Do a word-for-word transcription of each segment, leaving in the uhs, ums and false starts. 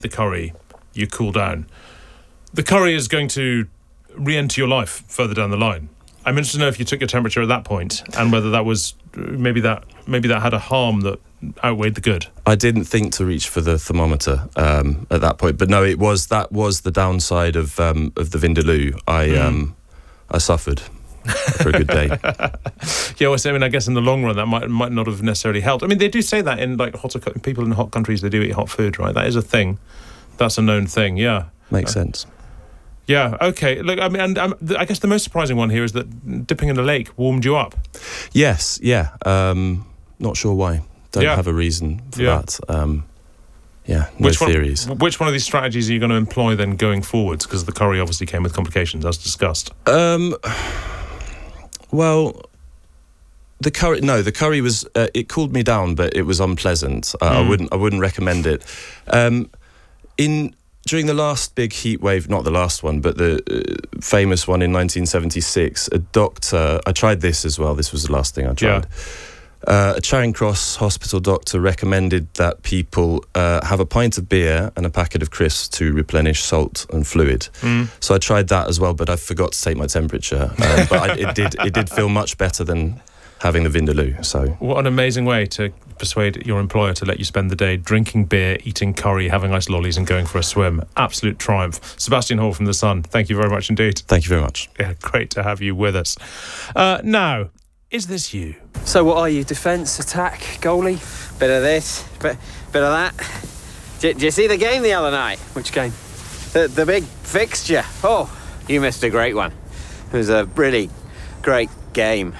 the curry, you cool down. The curry is going to re-enter your life further down the line. I'm interested to know if you took your temperature at that point and whether that was maybe that maybe that had a harm that outweighed the good. I didn't think to reach for the thermometer um, at that point, but no, it was that was the downside of um, of the Vindaloo. I mm. um, I suffered for a good day. Yeah, well, I mean, I guess in the long run that might might not have necessarily helped. I mean, they do say that in like hotter people in hot countries, they do eat hot food, right? That is a thing. That's a known thing. Yeah, makes uh, sense. Yeah, okay. Look, I mean, and um, I guess the most surprising one here is that dipping in the lake warmed you up. Yes, yeah. Um, not sure why. Don't yeah. have a reason for yeah. that. Um, yeah, no which theories. One, which one of these strategies are you going to employ then going forwards? Because the curry obviously came with complications, as discussed. Um, well, the curry. No, the curry was. Uh, it cooled me down, but it was unpleasant. Uh, mm. I wouldn't. I wouldn't recommend it. Um, in During the last big heat wave, not the last one, but the uh, famous one in nineteen seventy-six, a doctor, I tried this as well, this was the last thing I tried. Yeah. Uh, a Charing Cross hospital doctor recommended that people uh, have a pint of beer and a packet of crisps to replenish salt and fluid. Mm. So I tried that as well, but I forgot to take my temperature. Um, but I, it did it did feel much better than having the Vindaloo. So what an amazing way to persuade your employer to let you spend the day drinking beer, eating curry, having ice lollies and going for a swim. Absolute triumph. Sebastian Hall from The Sun, thank you very much indeed. Thank you very much. Yeah, great to have you with us. Uh, now, is this you? So what are you? Defence, attack, goalie? Bit of this, bit, bit of that. Did you see the game the other night? Which game? The, the big fixture. Oh, you missed a great one. It was a really great game.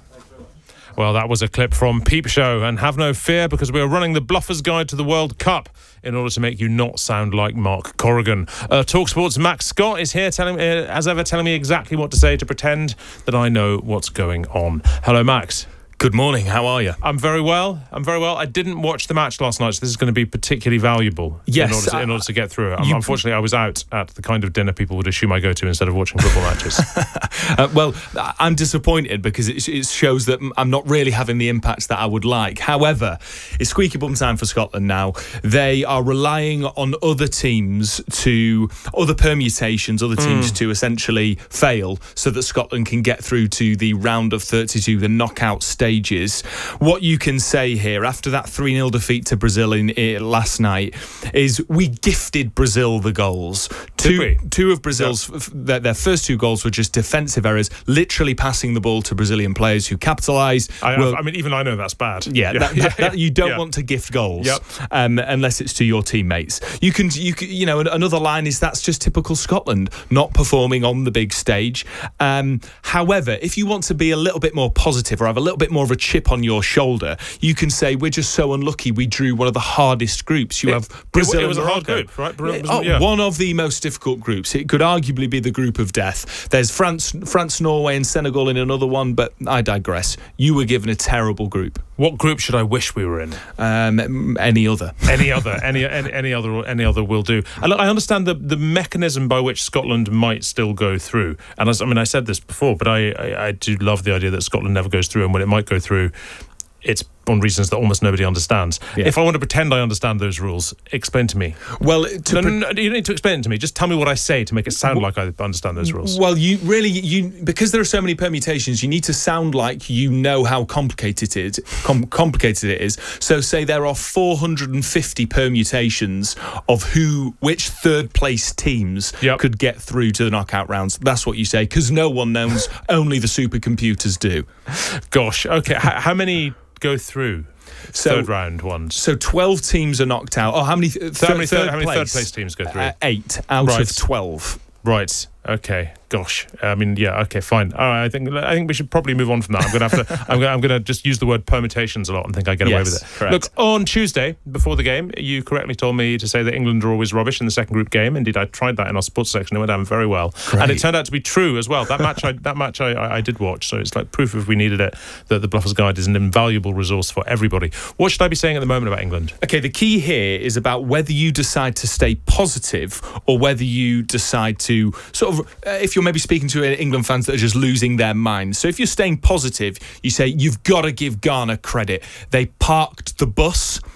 Well, that was a clip from Peep Show, and have no fear because we are running the Bluffers Guide to the World Cup in order to make you not sound like Mark Corrigan. Uh, TalkSport's Max Scott is here, telling, uh, as ever, telling me exactly what to say to pretend that I know what's going on. Hello, Max. Good morning, how are you? I'm very well, I'm very well. I didn't watch the match last night, so this is going to be particularly valuable yes, in, order to, in order to get through it. Um, unfortunately, I was out at the kind of dinner people would assume I go to instead of watching football matches. uh, well, I'm disappointed because it, it shows that I'm not really having the impact that I would like. However, it's squeaky bum time for Scotland now. They are relying on other teams to, other permutations, other teams mm. to essentially fail so that Scotland can get through to the round of thirty-two, the knockout stage. What you can say here after that three nil defeat to Brazil in uh, last night is we gifted Brazil the goals. Two, two of Brazil's yep. f their, their first two goals were just defensive errors, literally passing the ball to Brazilian players who capitalised. I, well, I mean, even I know that's bad. Yeah, yeah. That, that, that, you don't yeah. want to gift goals yep. um, unless it's to your teammates. You can, you can, you know, another line is that's just typical Scotland, not performing on the big stage. Um, however, if you want to be a little bit more positive or have a little bit more of a chip on your shoulder, you can say we're just so unlucky we drew one of the hardest groups. You it, have Brazil. It, it was and a hard group, right? Yeah, oh, yeah. One of the most difficult groups. It could arguably be the group of death. There's France, France, Norway, and Senegal in another one, but I digress. You were given a terrible group. What group should I wish we were in? Um, any other. Any other. Any, any any other. Any other will do. And look, I understand the the mechanism by which Scotland might still go through. And as, I mean, I said this before, but I, I I do love the idea that Scotland never goes through, and when it might go through, it's on reasons that almost nobody understands. Yeah. If I want to pretend I understand those rules, explain to me. Well, to no, no, no, you don't need to explain it to me. Just tell me what I say to make it sound like I understand those rules. Well, you really, you because there are so many permutations, you need to sound like you know how complicated it is. Com complicated it is. So, say there are four hundred fifty permutations of who, which third place teams yep. could get through to the knockout rounds. That's what you say, because no one knows. Only the supercomputers do. Gosh. Okay. H how many go through so, third round ones? So twelve teams are knocked out. Oh, how many? Th how many, third, third how many place? third place teams go through? Uh, eight out right. of twelve. Right. Okay. Gosh. I mean, yeah. Okay. Fine. All right, I think I think we should probably move on from that. I'm gonna have to. I'm gonna. I'm gonna just use the word permutations a lot and think I get yes, away with it. Correct. Look, on Tuesday before the game, you correctly told me to say that England are always rubbish in the second group game. Indeed, I tried that in our sports section. It went down very well, Great. and it turned out to be true as well. That match. I, that match. I, I, I did watch. So it's like proof, if we needed it, that the Bluffers Guide is an invaluable resource for everybody. What should I be saying at the moment about England? Okay. The key here is about whether you decide to stay positive or whether you decide to sort of, uh, if you're maybe speaking to England fans that are just losing their minds. So if you're staying positive, you say you've got to give Ghana credit. They parked the bus.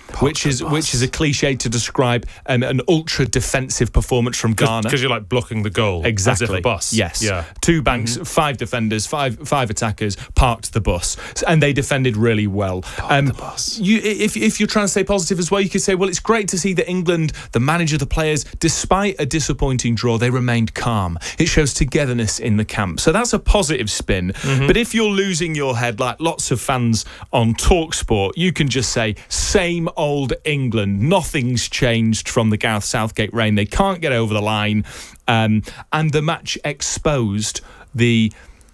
which is which is a cliche to describe um, an ultra defensive performance from Ghana. Because you're like blocking the goal, exactly. as if a bus. Yes. Yeah. Two banks, mm-hmm. five defenders, five five attackers parked the bus, and they defended really well. Parked um, the bus. You, if if you're trying to stay positive as well, you could say, well, it's great to see that England, the manager, the players, despite a disappointing draw, they remained calm. It shows togetherness in the camp, so that's a positive spin. Mm-hmm. But if you're losing your head, like lots of fans on TalkSport, you can just say, same old England. Nothing's changed from the Gareth Southgate reign. They can't get over the line. Um, and the match exposed the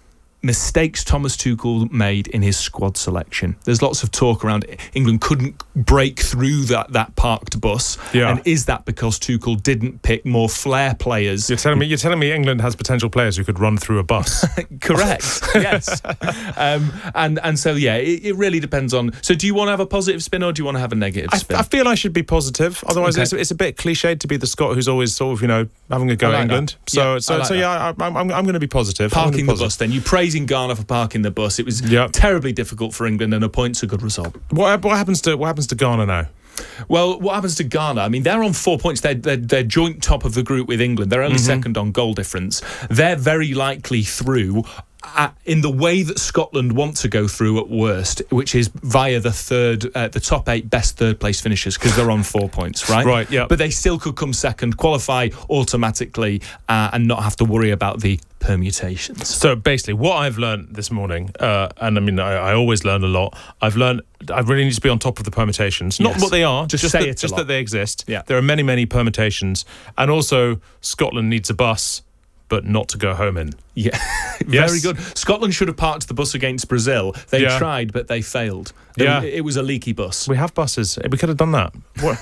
mistakes Thomas Tuchel made in his squad selection. There's lots of talk around England couldn't break through that, that parked bus. Yeah. And is that because Tuchel didn't pick more flair players? You're telling me you're telling me England has potential players who could run through a bus? Correct. Yes. Um, and and so yeah, it, it really depends on. So do you want to have a positive spin or do you want to have a negative I, spin? I feel I should be positive. Otherwise, Okay. it's, it's a bit cliched to be the Scot who's always sort of you know having a go I like at England. that. So Yeah, so I like so that. yeah, I, I'm I'm, I'm going to be positive. I'm gonna Parking be the positive. bus then. You praising Ghana for parking the bus. It was Yep. terribly difficult for England and a point's a good result. What what happens to what happens to Ghana now? Well, what happens to Ghana? I mean, they're on four points. They're, they're, they're joint top of the group with England. They're only mm-hmm. second on goal difference. They're very likely through uh, in the way that Scotland want to go through at worst, which is via the third, uh, the top eight best third place finishers because they're on four points, right? Right, yeah. But they still could come second, qualify automatically, uh, and not have to worry about the permutations. So basically, what I've learned this morning, uh, and I mean, I, I always learn a lot. I've learned I really need to be on top of the permutations, not Yes. what they are, Just just, say that, it a just lot. that they exist. Yeah. There are many, many permutations, and also Scotland needs a bus, but not to go home in. Yeah, Yes. very good. Scotland should have parked the bus against Brazil. They Yeah. tried, but they failed. Yeah. It, it was a leaky bus. We have buses. We could have done that. What,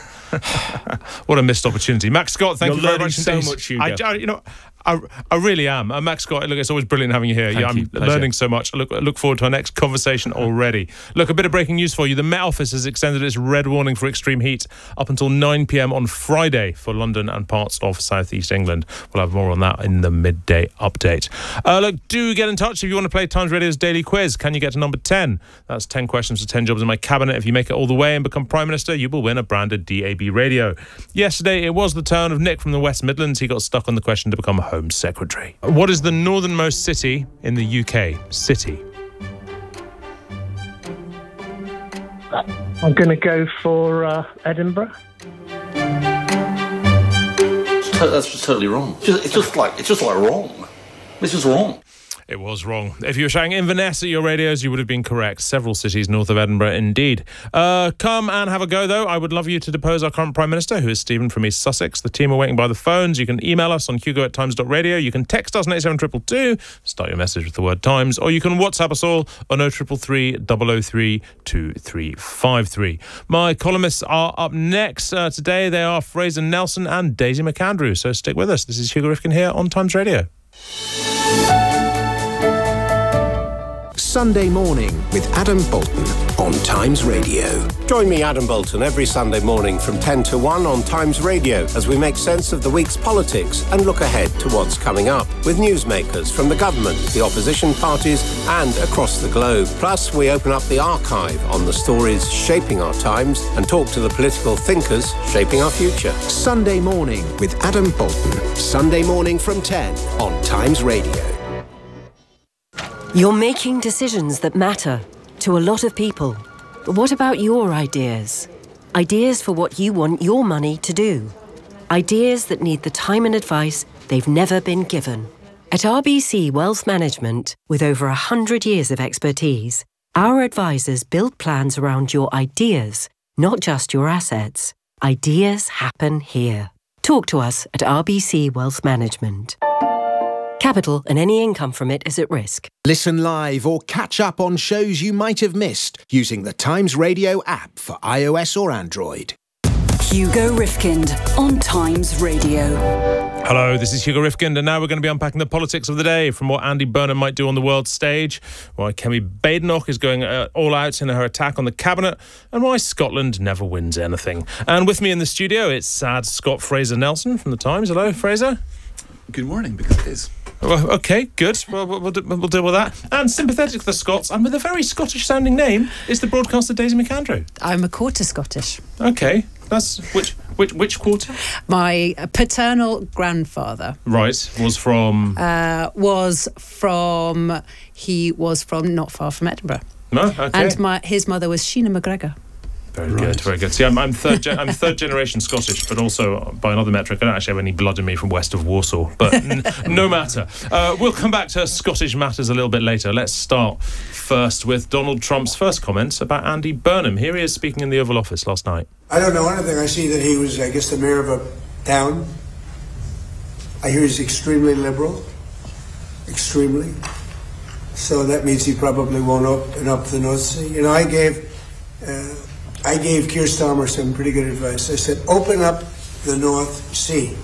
what a missed opportunity. Max Scott, thank You're you very learning much so indeed. much, Hugo. I, I- you know, I, I really am. Uh, Max Scott, look, it's always brilliant having you here. Thank yeah, I'm you. Pleasure. learning so much. I look, I look forward to our next conversation already. Look, a bit of breaking news for you. The Met Office has extended its red warning for extreme heat up until nine p.m. on Friday for London and parts of southeast England. We'll have more on that in the midday update. Uh, look, do get in touch if you want to play Times Radio's daily quiz. Can you get to number ten? That's ten questions for ten jobs in my cabinet. If you make it all the way and become Prime Minister, you will win a branded D A B radio. Yesterday, it was the turn of Nick from the West Midlands. He got stuck on the question to become Home Secretary. What is the northernmost city in the U K? City. I'm going to go for uh, Edinburgh. That's just totally wrong. It's just, it's just like it's just like wrong. This is wrong. It was wrong. If you were shouting Inverness at your radios, you would have been correct. Several cities north of Edinburgh, indeed. Uh, come and have a go, though. I would love you to depose our current Prime Minister, who is Stephen from East Sussex. The team are waiting by the phones. You can email us on hugo at times dot radio. You can text us on eight seven two two two. Start your message with the word Times. Or you can WhatsApp us all on oh three three three, double oh three, two three five three. My columnists are up next. Uh, today they are Fraser Nelson and Daisy McAndrew. So stick with us. This is Hugo Rifkin here on Times Radio. Sunday Morning with Adam Bolton on Times Radio. Join me, Adam Bolton, every Sunday morning from ten to one on Times Radio as we make sense of the week's politics and look ahead to what's coming up with newsmakers from the government, the opposition parties and across the globe. Plus, we open up the archive on the stories shaping our times and talk to the political thinkers shaping our future. Sunday Morning with Adam Bolton. Sunday morning from ten on Times Radio. You're making decisions that matter to a lot of people. But what about your ideas? Ideas for what you want your money to do. Ideas that need the time and advice they've never been given. At R B C Wealth Management, with over one hundred years of expertise, our advisors build plans around your ideas, not just your assets. Ideas happen here. Talk to us at R B C Wealth Management. Capital and any income from it is at risk. Listen live or catch up on shows you might have missed using the Times Radio app for iOS or Android. Hugo Rifkind on Times Radio. Hello, this is Hugo Rifkind, and now we're going to be unpacking the politics of the day, from what Andy Burnham might do on the world stage, why Kemi Badenoch is going uh, all out in her attack on the cabinet, and why Scotland never wins anything. And with me in the studio, it's sad Scott Fraser Nelson from The Times. Hello, Fraser. Good morning, because it is. Well, okay, good. Well, we'll, we'll, we'll deal with that. And sympathetic to the Scots, and with a very Scottish-sounding name, is the broadcaster Daisy McAndrew. I'm a quarter Scottish. Okay, that's which which which quarter? My paternal grandfather. Right, was from. Uh, was from. He was from not far from Edinburgh. No, okay. And my his mother was Sheena McGregor. Very right. good, very good. See, I'm, I'm third, gen- I'm third generation Scottish, but also by another metric, I don't actually have any blood in me from west of Warsaw. But n- no matter. Uh, we'll come back to Scottish matters a little bit later. Let's start first with Donald Trump's first comments about Andy Burnham. Here he is speaking in the Oval Office last night. I don't know anything. I see that he was, I guess, the mayor of a town. I hear he's extremely liberal. Extremely. So that means he probably won't open up the North Sea. You know, I gave. Uh, I gave Keir Starmer some pretty good advice. I said, open up the North Sea.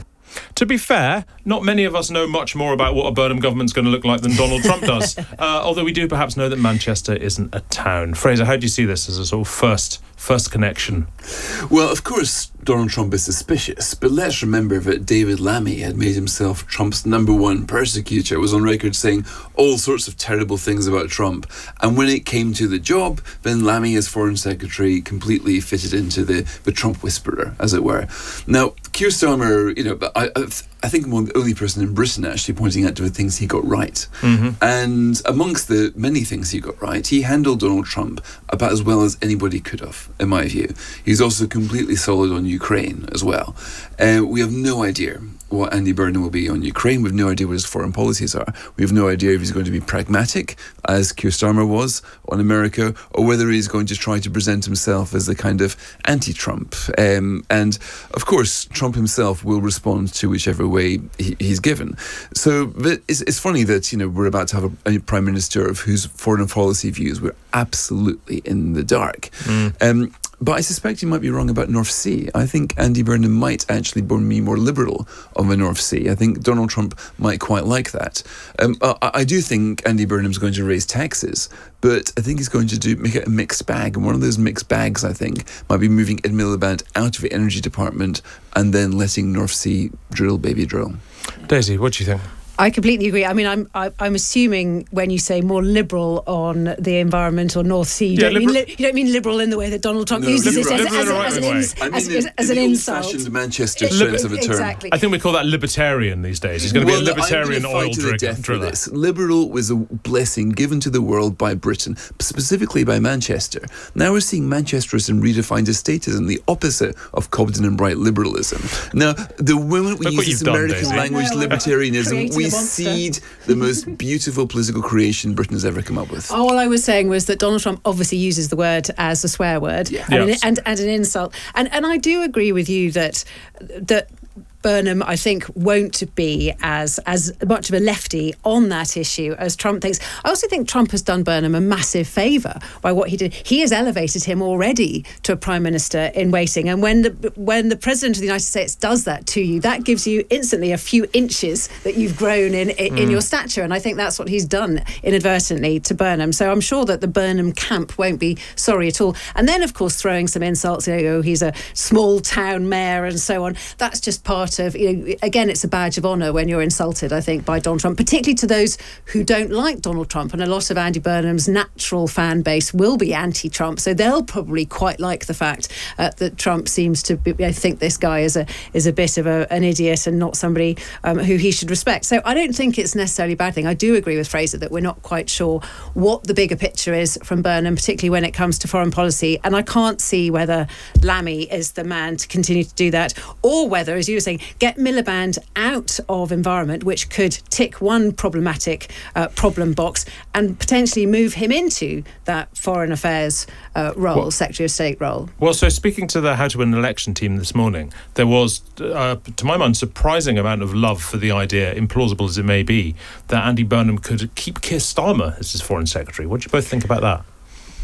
To be fair, not many of us know much more about what a Burnham government's going to look like than Donald Trump does. Uh, although we do perhaps know that Manchester isn't a town. Fraser, how do you see this as a sort of first first connection? Well, of course, Donald Trump is suspicious, but let's remember that David Lammy had made himself Trump's number one persecutor, was on record saying all sorts of terrible things about Trump. And when it came to the job, then Lammy, as Foreign Secretary, completely fitted into the, the Trump whisperer, as it were. Now, Keir Starmer, you know, I, I, I think I'm the only person in Britain actually pointing out to the things he got right. Mm-hmm. And amongst the many things he got right, he handled Donald Trump about as well as anybody could have, in my view. He's also completely solid on Ukraine as well. Uh, we have no idea what Andy Burnham will be on Ukraine. We have no idea what his foreign policies are. We have no idea if he's going to be pragmatic, as Keir Starmer was on America, or whether he's going to try to present himself as the kind of anti-Trump. Um, and, of course, Trump himself will respond to whichever way he, he's given. So it's, it's funny that, you know, we're about to have a, a prime minister of whose foreign policy views we're absolutely in the dark. Mm. Um, But I suspect you might be wrong about North Sea. I think Andy Burnham might actually be more liberal on the North Sea. I think Donald Trump might quite like that. Um, I, I do think Andy Burnham's going to raise taxes, but I think he's going to do make it a mixed bag. And one of those mixed bags, I think, might be moving Ed Miliband out of the Energy Department and then letting North Sea drill, baby, drill. Daisy, what do you think? I completely agree. I mean, I'm I, I'm assuming when you say more liberal on the environment or North Sea, you, yeah, don't, liber- mean li- you don't mean liberal in the way that Donald Trump no, uses liberal, it as, as, right as, as, an, ins- I mean as, in, as, as in an the insult. old-fashioned Manchester It, sense of a term. Exactly. I think we call that libertarian these days. He's going to well, be a libertarian I'm oil fight to the driller. death for this. Liberal was a blessing given to the world by Britain, specifically by Manchester. Now we're seeing Manchesterism redefined as statism, the opposite of Cobden and Bright liberalism. Now, the moment we Look use this done, American Daisy. language know, libertarianism, we creating a monster. seed the most beautiful political creation Britain has ever come up with. All I was saying was that Donald Trump obviously uses the word as a swear word Yeah. and, Yes. an, and, and an insult. And and I do agree with you that that Burnham, I think, won't be as as much of a lefty on that issue as Trump thinks. I also think Trump has done Burnham a massive favour by what he did. He has elevated him already to a prime minister in waiting. And when the when the president of the United States does that to you, that gives you instantly a few inches that you've grown in in, in Mm. your stature. And I think that's what he's done inadvertently to Burnham. So I'm sure that the Burnham camp won't be sorry at all. And then, of course, throwing some insults, you know, he's a small town mayor and so on. That's just part of, you know, again, it's a badge of honour when you're insulted, I think, by Donald Trump, particularly to those who don't like Donald Trump. And a lot of Andy Burnham's natural fan base will be anti-Trump, so they'll probably quite like the fact uh, that Trump seems to be, I think this guy is a is a bit of a, an idiot and not somebody um, who he should respect. So I don't think it's necessarily a bad thing. I do agree with Fraser that we're not quite sure what the bigger picture is from Burnham, particularly when it comes to foreign policy. And I can't see whether Lammy is the man to continue to do that, or whether, as you were saying, get Miliband out of environment, which could tick one problematic uh, problem box, and potentially move him into that foreign affairs uh, role, Well- Secretary of State role. Well, so speaking to the How to Win an Election team this morning, there was, uh, to my mind, surprising amount of love for the idea, implausible as it may be, that Andy Burnham could keep Keir Starmer as his foreign secretary. What do you both think about that?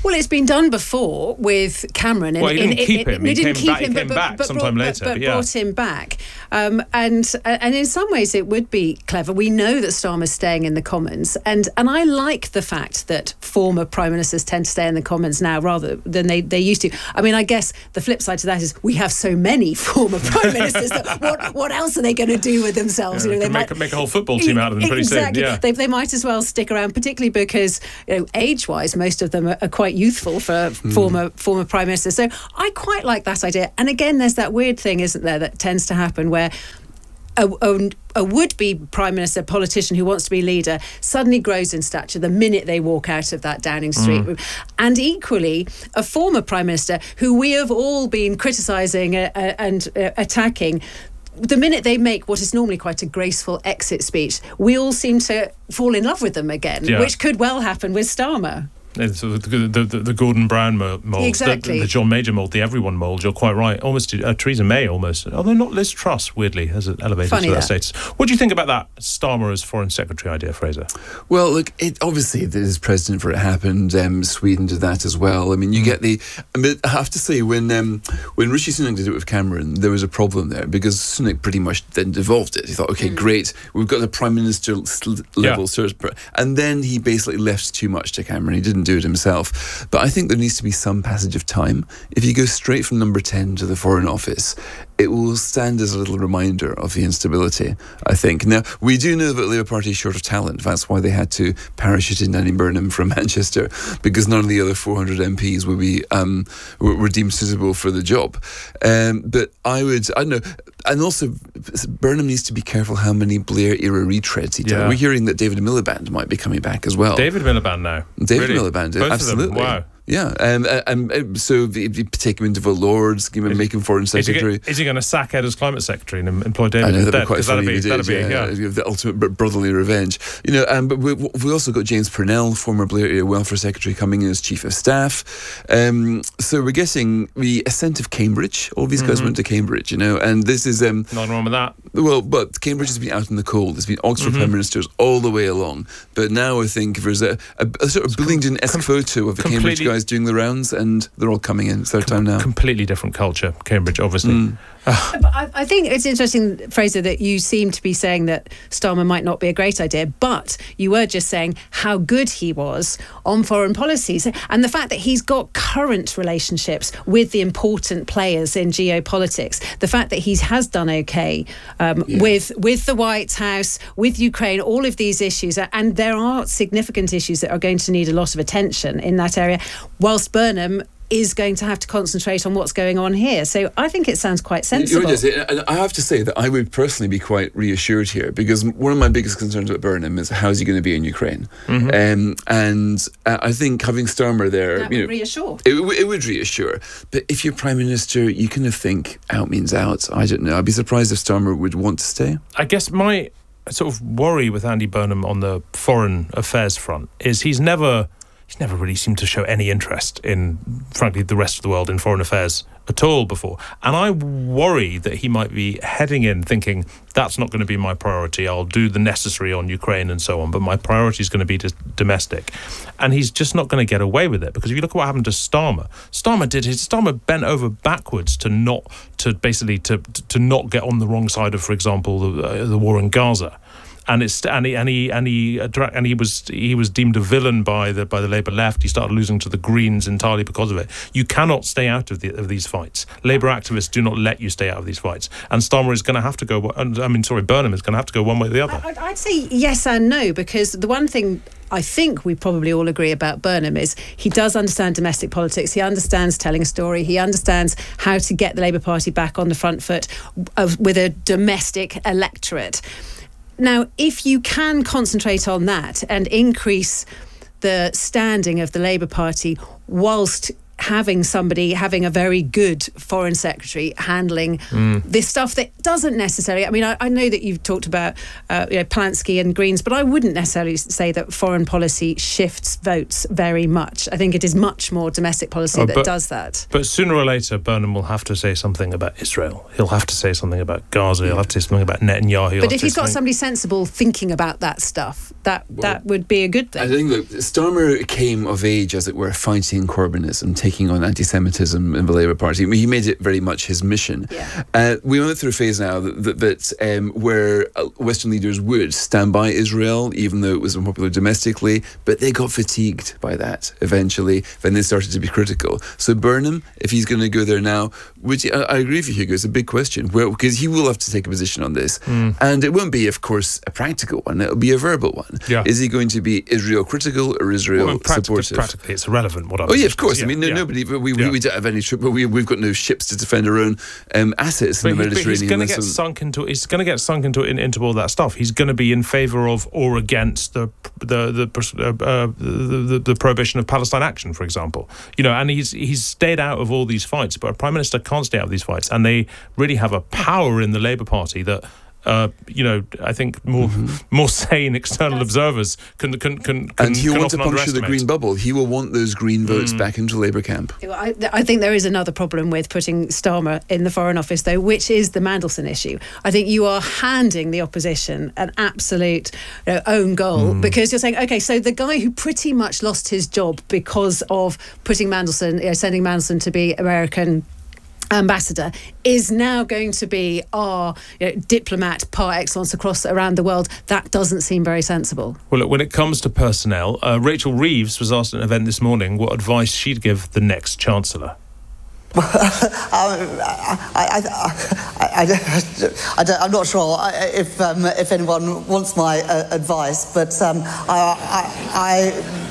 Well, it's been done before with Cameron. Well, he didn't in, keep in, him. He, He didn't came keep back- he him, came but, back but, sometime brought, later, But, but yeah. brought him back, um, and and in some ways it would be clever. We know that Starmer's staying in the Commons, and and I like the fact that former prime ministers tend to stay in the Commons now rather than they, they used to. I mean, I guess the flip side to that is we have so many former prime ministers that what what else are they going to do with themselves? Yeah, you know, they they make, might make a whole football team out of them pretty exactly. soon. Yeah. They, they might as well stick around, particularly because, you know, age-wise, most of them are, are quite youthful for Mm. former former prime ministers. So I quite like that idea. And again, there's that weird thing, isn't there, that tends to happen where a, a, a would-be prime minister, politician who wants to be leader, suddenly grows in stature the minute they walk out of that Downing Street Mm. room. And equally, a former prime minister who we have all been criticising uh, uh, and uh, attacking, the minute they make what is normally quite a graceful exit speech, we all seem to fall in love with them again, Yeah. which could well happen with Starmer. It's the, the, the, the Gordon Brown mo- mould, Exactly. the, the John Major mould, the everyone mould. You're quite right. Almost uh, Theresa May, almost. Although not Liz Truss, weirdly, has elevated Funny to that, that. status. What do you think about that Starmer as Foreign Secretary idea, Fraser? Well, look, it, obviously there's precedent for it happened. Um, Sweden did that as well. I mean, you get the. I mean, I have to say, when um, when Rishi Sunak did it with Cameron, there was a problem there because Sunak pretty much then devolved it. He thought, okay, great, we've got the prime minister sl- level, Yeah. search, and then he basically left too much to Cameron. He didn't do it himself. But I think there needs to be some passage of time. If you go straight from number ten to the Foreign Office, it will stand as a little reminder of the instability, I think. Now, we do know that the Labour Party is short of talent. That's why they had to parachute in Danny Burnham from Manchester, because none of the other four hundred M Ps would be um, were, were deemed suitable for the job. Um, but I would, I don't know, and also Burnham needs to be careful how many Blair-era retreads he does. Yeah. We're hearing that David Miliband might be coming back as well. David Miliband now. David Really? Miliband, Both of them? absolutely. Wow. Yeah, um, uh, um, uh, so if you take him into the Lords, give him, make him Foreign Is he, Secretary. go- is he going to sack Ed as Climate Secretary and employ David I know that'd instead? be quite 'Cause funny. that'd if be, he that'd did, be, yeah, yeah. You have the ultimate br- brotherly revenge, you know. Um, but we, we also got James Purnell, former Blair Area Welfare Secretary, coming in as Chief of Staff. Um, so we're getting the ascent of Cambridge. All these guys Mhm. went to Cambridge, you know, and this is um, Nothing wrong with that. well, but Cambridge has been out in the cold. There's been Oxford Mhm. Prime Ministers all the way along. But now I think there's a, a, a sort of Billingdon-esque photo of the Cambridge completely- guys doing the rounds, and they're all coming in. It's their time now. Completely different culture, Cambridge, obviously. Mm. But I, I think it's interesting, Fraser, that you seem to be saying that Starmer might not be a great idea, but you were just saying how good he was on foreign policies and the fact that he's got current relationships with the important players in geopolitics, the fact that he has done okay um, Yeah. with with the White House, with Ukraine, all of these issues, and there are significant issues that are going to need a lot of attention in that area, whilst Burnham is going to have to concentrate on what's going on here. So I think it sounds quite sensible. It is. And I have to say that I would personally be quite reassured here, because one of my biggest concerns about Burnham is how is he going to be in Ukraine? Mhm. Um, and uh, I think having Starmer there, That you would know, reassure. It, w- it would reassure. But if you're Prime Minister, you kind of think out means out. I don't know. I'd be surprised if Starmer would want to stay. I guess my sort of worry with Andy Burnham on the foreign affairs front is he's never he's never really seemed to show any interest in, frankly, the rest of the world in foreign affairs at all before. And I worry that he might be heading in thinking that's not going to be my priority. I'll do the necessary on Ukraine and so on, but my priority is going to be just domestic. And he's just not going to get away with it, because if you look at what happened to Starmer, Starmer did his Starmer bent over backwards to not to basically to to not get on the wrong side of, for example, the, uh, the war in Gaza. And it's and he and he and he and he was he was deemed a villain by the by the Labour left. He started losing to the Greens entirely because of it. You cannot stay out of the of these fights. Labour activists do not let you stay out of these fights. And Starmer is going to have to go. I mean, sorry, Burnham is going to have to go one way or the other. I- I'd say yes and no, because the one thing I think we probably all agree about Burnham is he does understand domestic politics. He understands telling a story. He understands how to get the Labour Party back on the front foot of, with a domestic electorate. Now, if you can concentrate on that and increase the standing of the Labour Party whilst having somebody, having a very good foreign secretary handling mm. this stuff that doesn't necessarily, I mean, I, I know that you've talked about uh, you know, Polanski and Greens, but I wouldn't necessarily say that foreign policy shifts votes very much. I think it is much more domestic policy oh, that but, does that. But sooner or later, Burnham will have to say something about Israel. He'll have to say something about Gaza. He'll have to say something about Netanyahu. He'll but if he's got somebody sensible thinking about that stuff, that, well, that would be a good thing. I think that Starmer came of age, as it were, fighting Corbynism, taking on anti-Semitism in the Labour Party. I mean, he made it very much his mission. Yeah. Uh, we went through a phase now that, that, that um, where Western leaders would stand by Israel, even though it was unpopular domestically, but they got fatigued by that eventually. Then they started to be critical. So Burnham, if he's going to go there now, which I, I agree with you, Hugo, it's a big question, because he will have to take a position on this. Mm. And it won't be, of course, a practical one. It'll be a verbal one. Yeah. Is he going to be Israel critical or Israel well, practically, supportive? Practically, it's irrelevant. What I'm oh, yeah, of course. Yeah, I mean, no, yeah. nobody, we, we, yeah. we don't have any, but we, we've got no ships to defend our own um, assets but in the he, Mediterranean. But he's going to get sunk into. He's going to get sunk into in, into all that stuff. He's going to be in favour of or against the the the, uh, uh, the the the prohibition of Palestine action, for example. You know, and he's he's stayed out of all these fights. But a prime minister can't stay out of these fights, and they really have a power in the Labour Party that. Uh, you know, I think more mm-hmm. more sane external That's observers can can can, can and he'll can want to puncture the green bubble. He will want those green votes mm. back into Labour camp. I, I think there is another problem with putting Starmer in the Foreign Office, though, which is the Mandelson issue. I think you are handing the opposition an absolute you know, own goal mm. because you're saying, okay, so the guy who pretty much lost his job because of putting Mandelson, you know, sending Mandelson to be American ambassador is now going to be our you know, diplomat par excellence across around the world. That doesn't seem very sensible. Well, look, when it comes to personnel, uh, Rachel Reeves was asked at an event this morning what advice she'd give the next Chancellor. um, I, I, I, I, I don't, I'm not sure if um, if anyone wants my uh, advice, but um, I. I, I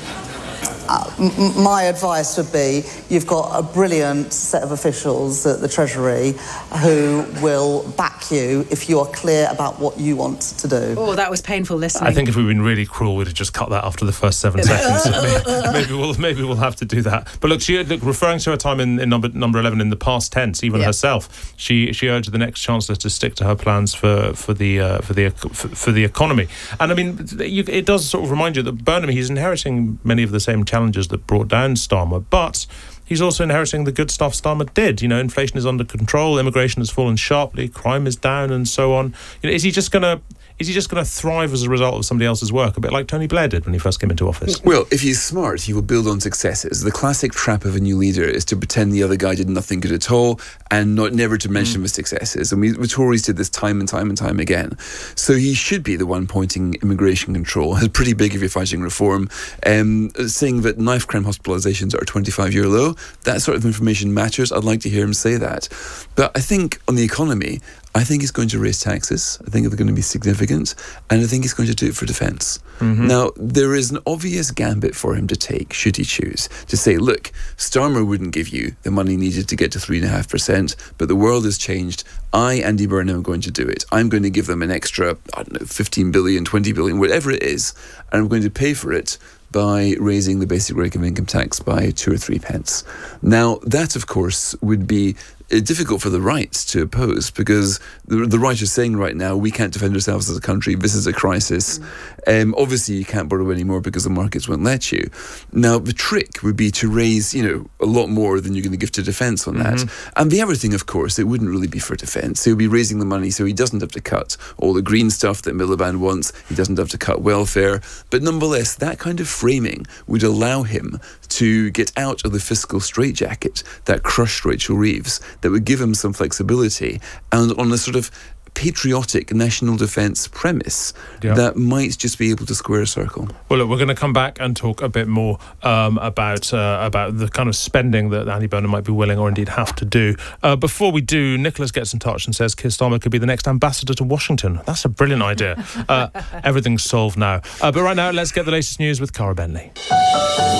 Uh, m- my advice would be you've got a brilliant set of officials at the Treasury who will back you if you are clear about what you want to do. Oh, that was painful listening. I think if we'd been really cruel, we'd have just cut that after the first seven seconds. maybe, maybe we'll maybe we'll have to do that. But look, she look, referring to her time in, in number number eleven in the past tense, even yep. herself, she she urged the next Chancellor to stick to her plans for for the uh, for the for, for the economy. And I mean, you, it does sort of remind you that Burnham, he's inheriting many of the same challenges that brought down Starmer, but he's also inheriting the good stuff Starmer did. You know, inflation is under control, immigration has fallen sharply, crime is down, and so on. You know, is he just going to is he just going to thrive as a result of somebody else's work, a bit like Tony Blair did when he first came into office? Well, if he's smart, he will build on successes. The classic trap of a new leader is to pretend the other guy did nothing good at all and not never to mention mm. his successes. And we, the Tories did this time and time and time again. So he should be the one pointing immigration control. It's pretty big if you're fighting reform. Um, saying that knife crime hospitalisations are a twenty-five-year low, that sort of information matters. I'd like to hear him say that. But I think on the economy, I think he's going to raise taxes. I think they're going to be significant. And I think he's going to do it for defence. Mm-hmm. Now, there is an obvious gambit for him to take, should he choose, to say, look, Starmer wouldn't give you the money needed to get to three point five percent, but the world has changed. I, Andy Burnham, am going to do it. I'm going to give them an extra, I don't know, fifteen billion, twenty billion, whatever it is, and I'm going to pay for it by raising the basic rate of income tax by two or three pence. Now, that, of course, would be difficult for the right to oppose, because the, the right is saying right now, we can't defend ourselves as a country, this is a crisis. Mm. Um, obviously, you can't borrow anymore because the markets won't let you. Now, the trick would be to raise, you know, a lot more than you're going to give to defence on that. Mm-hmm. And the other thing, of course, it wouldn't really be for defence. He would be raising the money so he doesn't have to cut all the green stuff that Miliband wants. He doesn't have to cut welfare. But nonetheless, that kind of framing would allow him to get out of the fiscal straitjacket that crushed Rachel Reeves, that would give him some flexibility, and on a sort of patriotic national defence premise yeah. that might just be able to square a circle. Well, look, we're going to come back and talk a bit more um, about uh, about the kind of spending that Andy Burnham might be willing or indeed have to do. Uh, before we do, Nicholas gets in touch and says Keir Starmer could be the next ambassador to Washington. That's a brilliant idea. Uh, everything's solved now. Uh, but right now, let's get the latest news with Cara Bentley.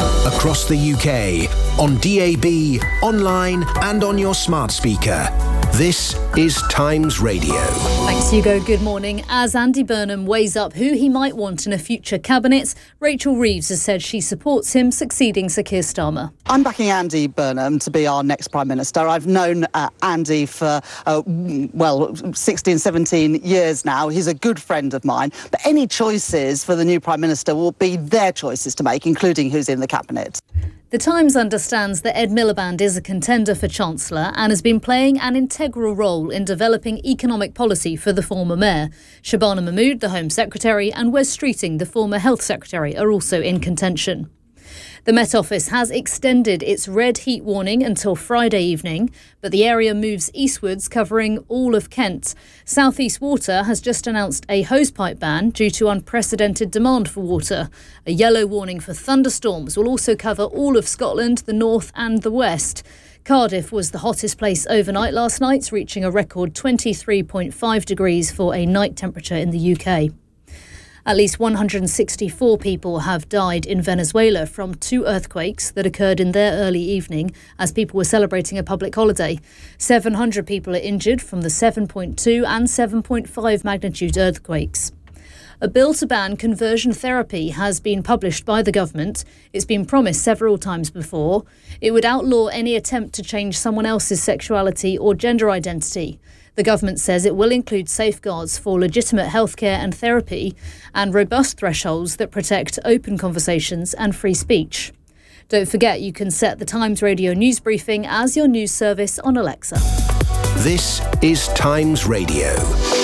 Across the U K, on D A B, online and on your smart speaker. This is Times Radio. Thanks, Hugo. Good morning. As Andy Burnham weighs up who he might want in a future cabinet, Rachel Reeves has said she supports him succeeding Sir Keir Starmer. I'm backing Andy Burnham to be our next Prime Minister. I've known uh, Andy for, uh, well, sixteen, seventeen years now. He's a good friend of mine. But any choices for the new Prime Minister will be their choices to make, including who's in the cabinet. The Times understands that Ed Miliband is a contender for Chancellor and has been playing an integral role in developing economic policy for the former mayor. Shabana Mahmood, the Home Secretary, and Wes Streeting, the former Health Secretary, are also in contention. The Met Office has extended its red heat warning until Friday evening, but the area moves eastwards, covering all of Kent. South East Water has just announced a hosepipe ban due to unprecedented demand for water. A yellow warning for thunderstorms will also cover all of Scotland, the north and the west. Cardiff was the hottest place overnight last night, reaching a record twenty-three point five degrees for a night temperature in the U K. At least one hundred sixty-four people have died in Venezuela from two earthquakes that occurred in their early evening as people were celebrating a public holiday. seven hundred people are injured from the seven point two and seven point five magnitude earthquakes. A bill to ban conversion therapy has been published by the government. It's been promised several times before. It would outlaw any attempt to change someone else's sexuality or gender identity. The government says it will include safeguards for legitimate healthcare and therapy and robust thresholds that protect open conversations and free speech. Don't forget you can set the Times Radio news briefing as your news service on Alexa. This is Times Radio.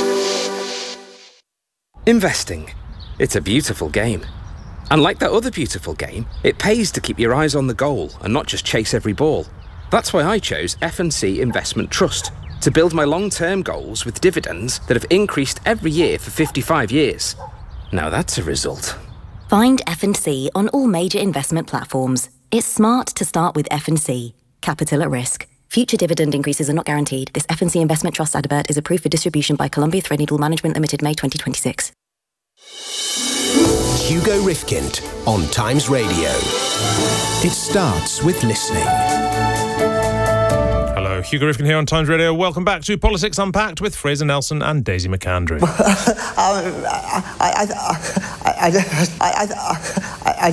Investing. It's a beautiful game. And like that other beautiful game, it pays to keep your eyes on the goal and not just chase every ball. That's why I chose F and C Investment Trust, to build my long-term goals with dividends that have increased every year for fifty-five years. Now that's a result. Find F and C on all major investment platforms. It's smart to start with F and C. Capital at risk. Future dividend increases are not guaranteed. This F and C Investment Trust advert is approved for distribution by Columbia Threadneedle Management Limited, May twenty twenty-six. Hugo Rifkind on Times Radio. It starts with listening. Hello, Hugo Rifkind here on Times Radio. Welcome back to Politics Unpacked with Fraser Nelson and Daisy McAndrew. um, I, I, I, I, I,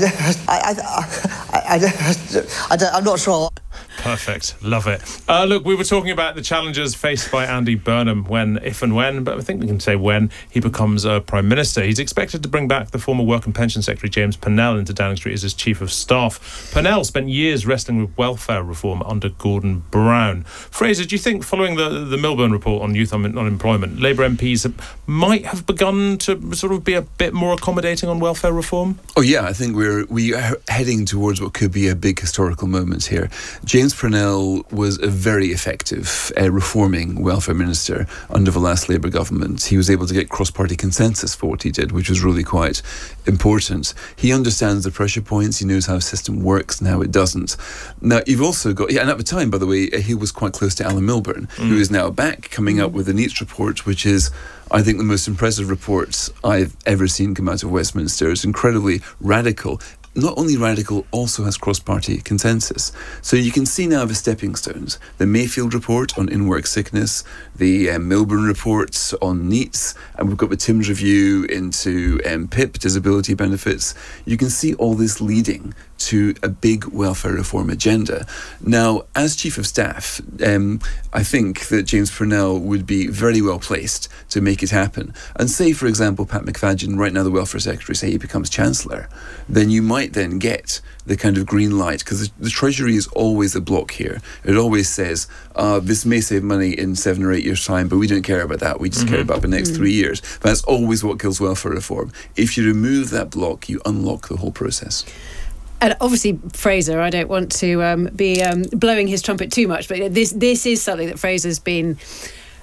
I, I, I, I'm not sure. Perfect. Love it. Uh, look, we were talking about the challenges faced by Andy Burnham when, if and when, but I think we can say when, he becomes uh, Prime Minister. He's expected to bring back the former Work and Pension Secretary James Purnell into Downing Street as his Chief of Staff. Purnell spent years wrestling with welfare reform under Gordon Brown. Fraser, do you think, following the, the Milburn report on youth un- unemployment, Labour M Ps have, might have begun to sort of be a bit more accommodating on welfare reform? Oh yeah, I think we're we are heading towards what could be a big historical moment here. James Purnell was a very effective uh, reforming welfare minister under the last Labour government. He was able to get cross-party consensus for what he did, which was really quite important. He understands the pressure points, he knows how a system works and how it doesn't. Now, you've also got, yeah, and at the time, by the way, he was quite close to Alan Milburn, mm. who is now back, coming up with the NEATS report, which is, I think, the most impressive report I've ever seen come out of Westminster. It's incredibly radical. Not only radical, also has cross-party consensus. So you can see now the stepping stones. The Mayfield report on in-work sickness, the um, Milburn reports on NEATS, and we've got the Timms review into um, P I P, disability benefits. You can see all this leading to a big welfare reform agenda. Now, as Chief of Staff, um, I think that James Purnell would be very well placed to make it happen. And say, for example, Pat McFadden, right now the Welfare Secretary, say he becomes Chancellor, then you might then get the kind of green light, because the, the Treasury is always a block here. It always says, uh, this may save money in seven or eight years' time, but we don't care about that. We just mm-hmm. care about the next mm-hmm. three years. That's always what kills welfare reform. If you remove that block, you unlock the whole process. And obviously, Fraser, I don't want to um, be um, blowing his trumpet too much, but this this is something that Fraser's been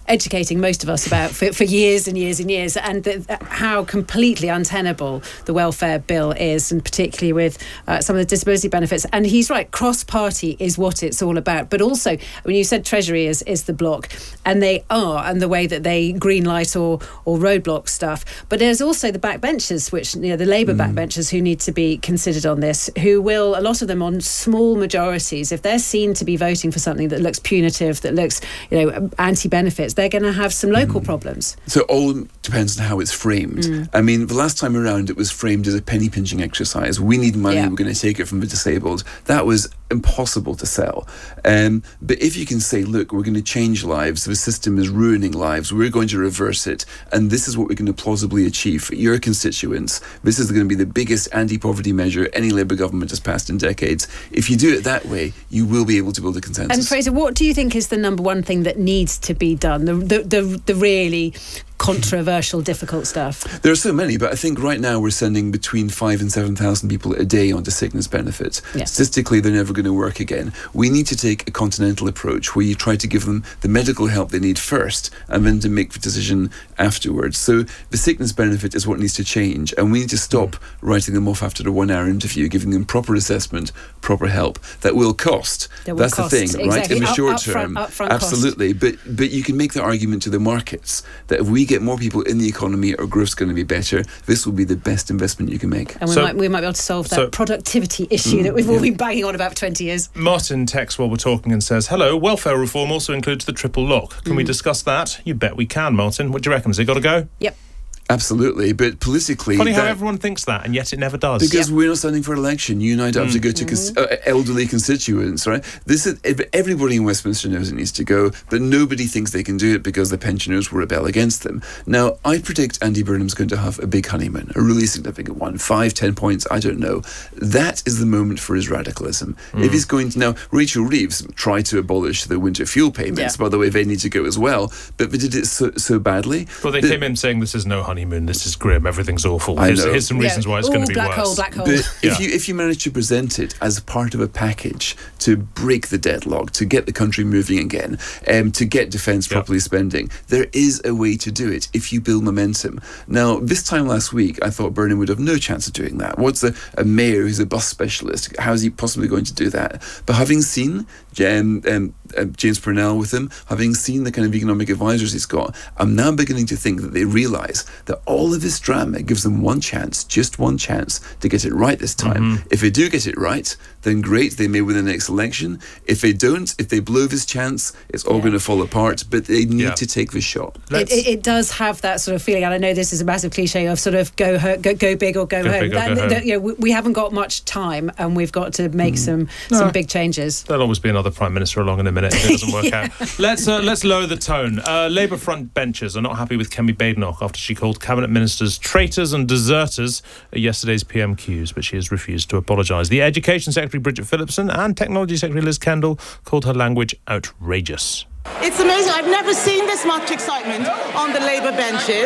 educating most of us about for, for years and years and years, and the, how completely untenable the welfare bill is, and particularly with uh, some of the disability benefits. And he's right, cross-party is what it's all about. But also, when you said Treasury is, is the block, and they are, and the way that they green light or, or roadblock stuff. But there's also the backbenchers, which, you know, the Labour mm. backbenchers who need to be considered on this, who will, a lot of them on small majorities, if they're seen to be voting for something that looks punitive, that looks, you know, anti-benefits, they're going to have some local mm. problems. So it all depends on how it's framed. Mm. I mean, the last time around it was framed as a penny pinching exercise. We need money, Yeah. we're going to take it from the disabled. That was impossible to sell. Um, but if you can say, look, we're going to change lives, the system is ruining lives, we're going to reverse it, and this is what we're going to plausibly achieve for your constituents. This is going to be the biggest anti-poverty measure any Labour government has passed in decades. If you do it that way, you will be able to build a consensus. And Fraser, what do you think is the number one thing that needs to be done? The the the, the really controversial, difficult stuff? There are so many, but I think right now we're sending between five and seven thousand people a day onto sickness benefits. Yeah. Statistically, they're never going to work again. We need to take a continental approach where you try to give them the medical help they need first, and then to make the decision afterwards. So the sickness benefit is what needs to change, and we need to stop mm. writing them off after a one-hour interview, giving them proper assessment, proper help. That will cost. That will That's cost. the thing, Exactly. right? In the Up- short upfront- term, upfront absolutely. But but you can make the argument to the markets that if we get more people in the economy, our growth's going to be better. This will be the best investment you can make. And we, So- might, we might be able to solve that so- productivity issue Mm, that we've all yeah. been banging on about for twenty years. Martin texts while we're talking and says, hello, welfare reform also includes the triple lock. Can we Mm. discuss that? You bet we can, Martin. What do you reckon? Has it got to go? Yep. Absolutely, but politically... Funny how that- everyone thinks that, and yet it never does. Because we're not standing for election. You and I don't have to go to cons- uh, elderly constituents, right? This is everybody in Westminster knows it needs to go, but nobody thinks they can do it because the pensioners will rebel against them. Now, I predict Andy Burnham's going to have a big honeymoon, a really significant one, five, ten points, I don't know. That is the moment for his radicalism. Mm. If he's going to now, Rachel Reeves tried to abolish the winter fuel payments. Yeah. By the way, they need to go as well, but they did it so, so badly. Well, they that- came in saying this is no honeymoon, this is grim, everything's awful. I Here's, know. here's some reasons why it's going to be black worse. hole, black hole. But Yeah. if you if you manage to present it as part of a package to break the deadlock, to get the country moving again, um, to get defence properly spending, there is a way to do it if you build momentum. Now, this time last week, I thought Burnham would have no chance of doing that. What's a, a mayor who's a bus specialist? How is he possibly going to do that? But having seen um, um, uh, James Purnell with him, having seen the kind of economic advisors he's got, I'm now beginning to think that they realise that all of this drama gives them one chance, just one chance, to get it right this time. Mm-hmm. If they do get it right, then great, they may win the next election. If they don't, if they blow this chance, it's all going to fall apart, but they need Yeah. to take this shot. It, it, it does have that sort of feeling, and I know this is a massive cliche of sort of go ho- go, go big or go, Go home. big or That- go home. that- you know, we, we haven't got much time, and we've got to make some some No. big changes. There'll always be another prime minister along in a minute if it doesn't work out. Let's uh, let's lower the tone. Uh, Labour front benchers are not happy with Kemi Badenoch after she called cabinet ministers traitors and deserters at yesterday's P M Qs, but she has refused to apologise. The Education Secretary Bridget Phillipson and Technology Secretary Liz Kendall called her language outrageous. It's amazing. I've never seen this much excitement on the Labour benches.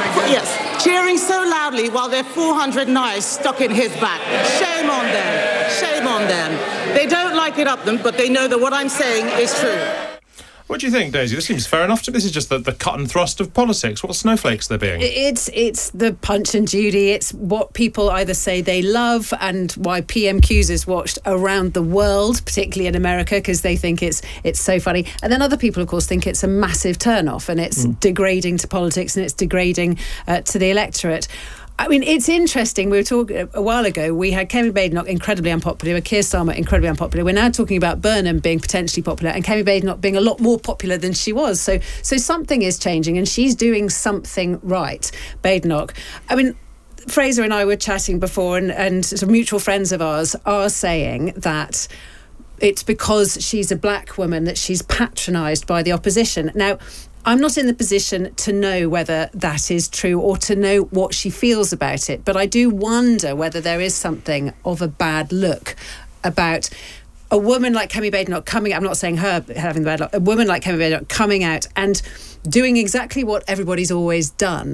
Yes, cheering so loudly while there are four hundred knives stuck in his back. Shame on them. Shame on them. They don't like it up them, but they know that what I'm saying is true. What do you think, Daisy? This seems fair enough to me. This is just the, the cut and thrust of politics. What snowflakes they're being. It's it's the Punch and Judy. It's what people either say they love, and why P M Qs is watched around the world, particularly in America, because they think it's it's so funny. And then other people, of course, think it's a massive turn-off, and it's Mm. degrading to politics, and it's degrading uh, to the electorate. I mean, it's interesting. We were talking a while ago. We had Kemi Badenoch incredibly unpopular, Keir Starmer incredibly unpopular. We're now talking about Burnham being potentially popular, and Kemi Badenoch being a lot more popular than she was. So, so something is changing, and she's doing something right. Badenoch. I mean, Fraser and I were chatting before, and, and some mutual friends of ours are saying that it's because she's a black woman that she's patronised by the opposition. Now, I'm not in the position to know whether that is true or to know what she feels about it, but I do wonder whether there is something of a bad look about a woman like Kemi Badenoch coming, I'm not saying her having the bad luck, a woman like Kemi Badenoch coming out and doing exactly what everybody's always done,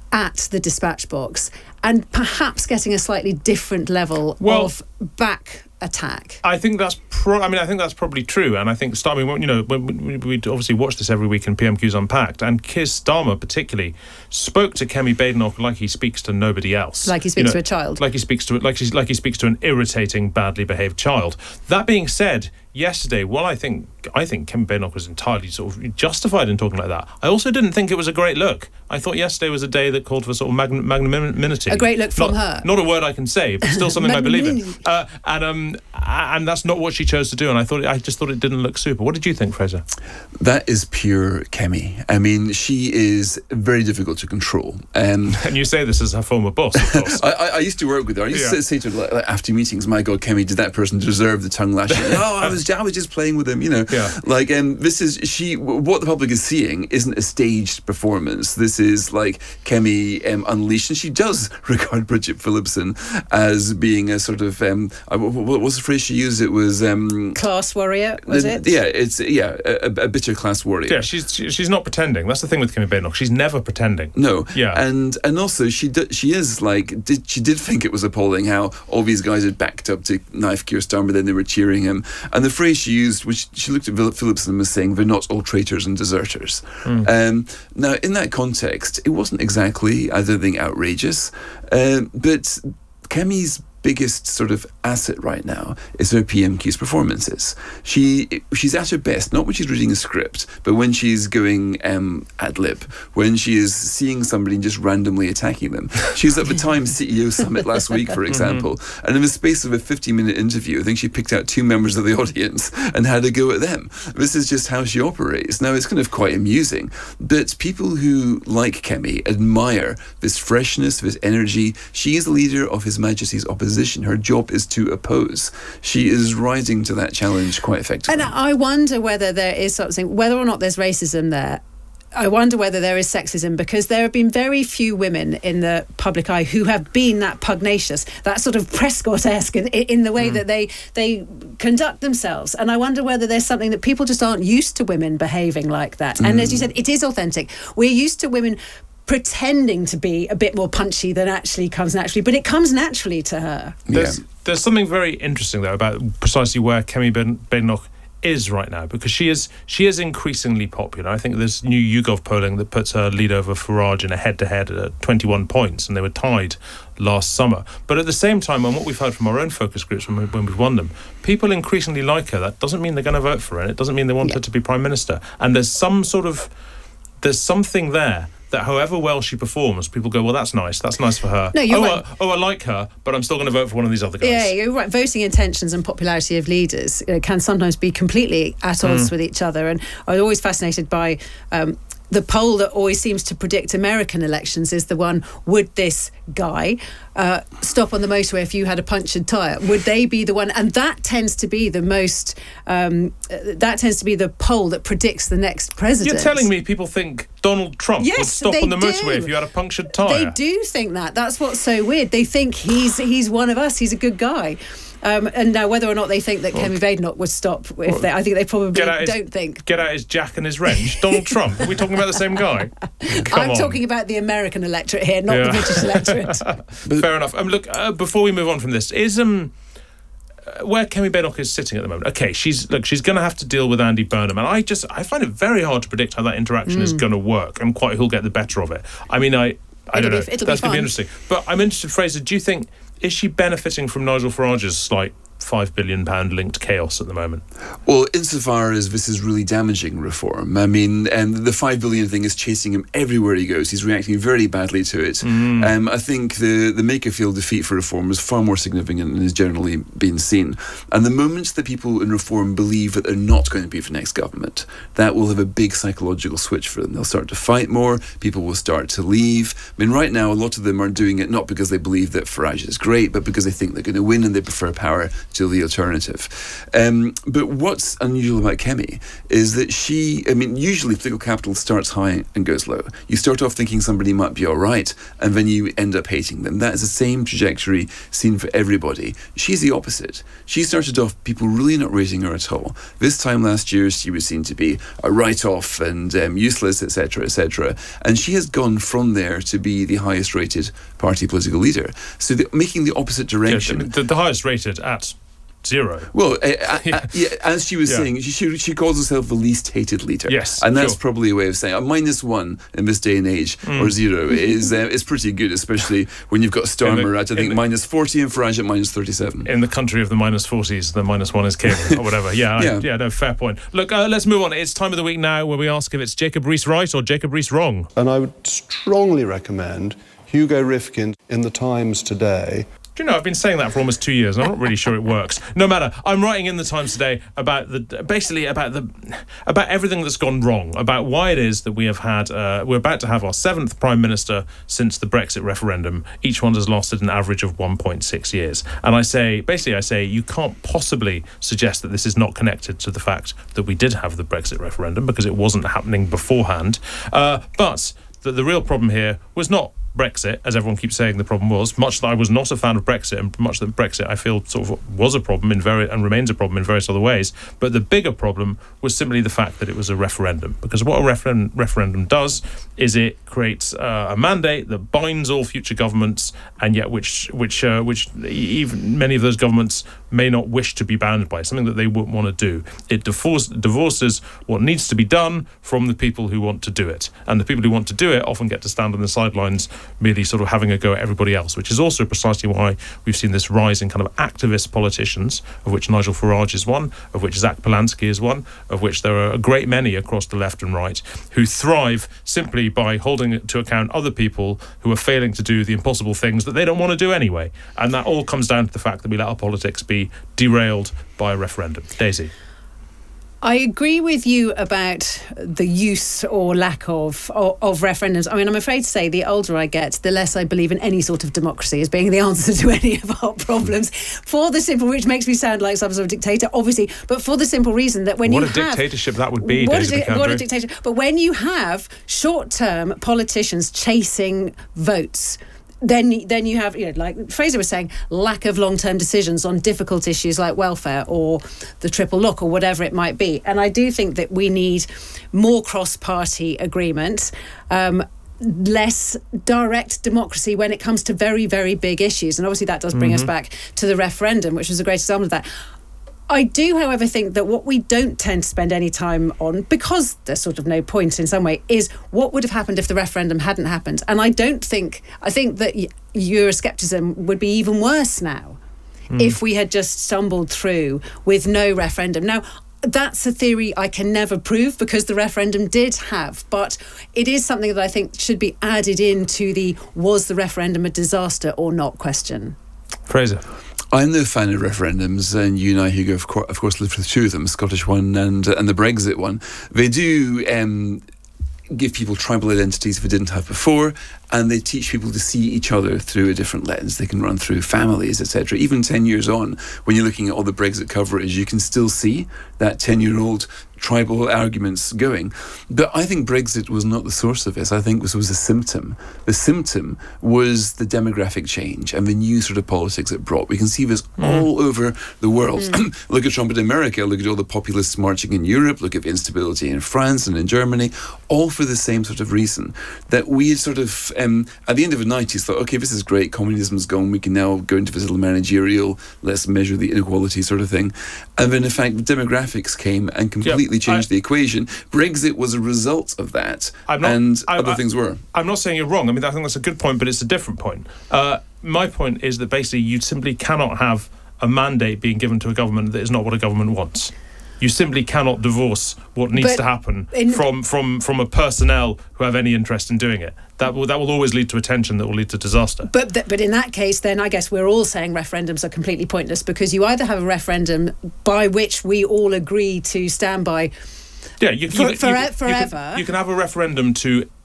at the dispatch box and perhaps getting a slightly different level Well- of back attack. I think that's pro- I mean I think that's probably true, and I think Starmer, you know, when we, we obviously watch this every week in P M Q's Unpacked, and Keir Starmer particularly spoke to Kemi Badenoch like he speaks to nobody else, Like he speaks You know, to a child. like he speaks to like he's like he speaks to an irritating, badly behaved child. That being said, yesterday, while I think I think Kemi Badenoch was entirely sort of justified in talking like that, I also didn't think it was a great look. I thought yesterday was a day that called for sort of magn- magnanimity. A great look from not, her. Not a word I can say, but still something I believe in. Uh, and um, and that's not what she chose to do. And I thought, I just thought it didn't look super. What did you think, Fraser? That is pure Kemi. I mean, she is very difficult to control. Um, and you say this as her former boss, of course. I, I, I used to work with her. I used Yeah. to say to her like, like, after meetings, "My God, Kemi, did that person deserve the tongue lashing?" "Oh, I was, I was just playing with him," you know. Yeah. Like, um, this is she. What the public is seeing isn't a staged performance. This is like Kemi um, unleashed, and she does regard Bridget Phillipson as being a sort of um, uh, what was the phrase she used? It was um, Class warrior, was the- it? Yeah, it's yeah, a, a bitter class warrior. Yeah, she's she, she's not pretending. That's the thing with Kemi Badenoch. She's never pretending. No, Yeah. and and also she did, she is like did she did think it was appalling how all these guys had backed up to knife Keir Starmer, then they were cheering him, and the phrase she used, which she looked at Phil- Phillipson as saying, "They're not all traitors and deserters." Mm. Um, now, in that context, it wasn't exactly, I don't think, outrageous, um, but Kemi's biggest sort of asset right now is her P M Q's performances. She she's at her best, not when she's reading a script, but when she's going um, ad lib, when she is seeing somebody and just randomly attacking them. She was at the Times C E O Summit last week, for example, and in the space of a fifty-minute interview, I think she picked out two members of the audience and had a go at them. This is just how she operates. Now, it's kind of quite amusing, but people who like Kemi admire this freshness, this energy. She is the leader of His Majesty's opposition. Her job is to oppose. She is rising to that challenge quite effectively. And I wonder whether there is something, whether or not there's racism there. I wonder whether there is sexism, because there have been very few women in the public eye who have been that pugnacious, that sort of Prescott-esque in, in the way mm. that they they conduct themselves. And I wonder whether there's something that people just aren't used to women behaving like that. Mm. And as you said, it is authentic. We're used to women pretending to be a bit more punchy than actually comes naturally, but it comes naturally to her. There's, yeah. there's something very interesting, though, about precisely where Kemi Badenoch is right now, because she is she is increasingly popular. I think there's new YouGov polling that puts her lead over Farage in a head-to-head at twenty-one points, and they were tied last summer. But at the same time, on what we've heard from our own focus groups when, we, when we've won them, people increasingly like her. That doesn't mean they're going to vote for her, and it doesn't mean they want yeah. her to be Prime Minister. And there's some sort of there's something there that however well she performs, people go, well, that's nice. That's nice for her. No, you're oh, right. I, oh, I like her, but I'm still going to vote for one of these other guys. Yeah, you're right. Voting intentions and popularity of leaders uh, can sometimes be completely at odds Mm. with each other. And I was always fascinated by um, the poll that always seems to predict American elections is the one, would this guy uh, stop on the motorway if you had a punctured tyre? Would they be the one? And that tends to be the most, um, uh, that tends to be the poll that predicts the next president. You're telling me people think Donald Trump Yes, would stop they on the motorway do. if you had a punctured tyre? They do think that. That's what's so weird. They think he's he's one of us. He's a good guy. Um, and now, whether or not they think that Well, Kemi Badenoch would stop, if they, I think they probably Get out his- don't think. Get out his jack and his wrench. Donald Trump. Are we talking about the same guy? Come I'm on. talking about the American electorate here, not the Yeah. British electorate. Fair enough. Um, look, uh, before we move on from this, is um, uh, where Kemi Badenoch is sitting at the moment. Okay, she's look, she's going to have to deal with Andy Burnham, and I just I find it very hard to predict how that interaction is Mm. going to work and quite who'll get the better of it. I mean, I I It'll don't know. be- it'll be That's going to be fun. interesting. But I'm interested, Fraser. Do you think is she benefiting from Nigel Farage's slight five billion pound linked chaos at the moment? Well, insofar as this is really damaging reform, I mean, and the five billion thing is chasing him everywhere he goes. He's reacting very badly to it. Mm. Um, I think the the Makerfield defeat for reform is far more significant than has generally been seen. And the moment that people in reform believe that they're not going to be for next government, that will have a big psychological switch for them. They'll start to fight more. People will start to leave. I mean, right now, a lot of them are doing it not because they believe that Farage is great, but because they think they're going to win and they prefer power to the alternative. Um, but what's unusual about Kemi is that she, I mean, usually political capital starts high and goes low. You start off thinking somebody might be all right, and then you end up hating them. That is the same trajectory seen for everybody. She's the opposite. She started off people really not rating her at all. This time last year, she was seen to be a write-off and um, useless, et cetera, et cetera. And she has gone from there to be the highest-rated party political leader. So the, making the opposite direction. Yeah, the, the highest rated at zero. Well, uh, uh, uh, yeah, as she was yeah. saying, she, she she calls herself the least hated leader. Yes, and that's sure. probably a way of saying a minus one in this day and age, mm. or zero is uh, is pretty good, especially when you've got Starmer the, at I think the, minus forty and Farage at minus thirty-seven. In the country of the minus forties, the minus one is king or whatever. Yeah, yeah, I, yeah. No, fair point. Look, uh, let's move on. It's time of the week now where we ask if it's Jacob Rees right or Jacob Rees wrong. And I would strongly recommend Hugo Rifkind in the Times today. Do you know, I've been saying that for almost two years and I'm not really sure it works. No matter, I'm writing in the Times today about the basically about the about everything that's gone wrong, about why it is that we have had uh, we're about to have our seventh Prime Minister since the Brexit referendum. Each one has lasted an average of one point six years. And I say, basically I say, you can't possibly suggest that this is not connected to the fact that we did have the Brexit referendum because it wasn't happening beforehand. Uh, but that the real problem here was not Brexit, as everyone keeps saying the problem was, much that I was not a fan of Brexit, and much that Brexit I feel sort of was a problem in very and remains a problem in various other ways. But the bigger problem was simply the fact that it was a referendum, because what a referen- referendum does is it creates uh, a mandate that binds all future governments, and yet which which uh, which even many of those governments may not wish to be bound by, something that they wouldn't want to do. It divorce, divorces what needs to be done from the people who want to do it, and the people who want to do it often get to stand on the sidelines, merely sort of having a go at everybody else, which is also precisely why we've seen this rise in kind of activist politicians, of which Nigel Farage is one, of which Zach Polanski is one, of which there are a great many across the left and right, who thrive simply by holding to account other people who are failing to do the impossible things that they don't want to do anyway. And that all comes down to the fact that we let our politics be derailed by a referendum. Daisy. I agree with you about the use or lack of, of of referendums. I mean, I'm afraid to say the older I get, the less I believe in any sort of democracy as being the answer to any of our problems. For the simple, which makes me sound like some sort of dictator, obviously, but for the simple reason that when what you a have... dictatorship that would be, what Daisy a, what a dictatorship. But when you have short-term politicians chasing votes... Then, then you have, you know, like Fraser was saying, lack of long-term decisions on difficult issues like welfare or the triple lock or whatever it might be. And I do think that we need more cross-party agreement, um, less direct democracy when it comes to very, very big issues. And obviously that does bring mm-hmm. us back to the referendum, which was a great example of that. I do, however, think that what we don't tend to spend any time on, because there's sort of no point in some way, is what would have happened if the referendum hadn't happened. And I don't think, I think that Euroscepticism would be even worse now mm. if we had just stumbled through with no referendum. Now, that's a theory I can never prove because the referendum did have, but it is something that I think should be added into the was the referendum a disaster or not question. Fraser. I'm no fan of referendums, and you and I, Hugo, of course, of course lived through two of them, Scottish one and and the Brexit one. They do um, give people tribal identities they didn't have before, and they teach people to see each other through a different lens. They can run through families, et cetera. Even ten years on, when you're looking at all the Brexit coverage, you can still see that ten-year-old tribal arguments going. But I think Brexit was not the source of this. I think this was a symptom. The symptom was the demographic change and the new sort of politics it brought. We can see this mm. all over the world. Mm. Look at Trump in America, look at all the populists marching in Europe, look at the instability in France and in Germany, all for the same sort of reason, that we had sort of, um, at the end of the nineties, thought, okay, this is great, communism's gone, we can now go into this little managerial, let's measure the inequality sort of thing. And then, in fact, demographics came and completely yep. changed I, the equation. Brexit was a result of that, not, and I, other I, things were. I'm not saying you're wrong. I mean, I think that's a good point, but it's a different point. Uh, my point is that basically you simply cannot have a mandate being given to a government that is not what a government wants. You simply cannot divorce what needs but to happen from, from, from a personnel who have any interest in doing it. That will that will always lead to a tension that will lead to disaster. But th- but in that case, then I guess we're all saying referendums are completely pointless, because you either have a referendum by which we all agree to stand by yeah, you, for, you, for, you, forever. You can, you can have a referendum to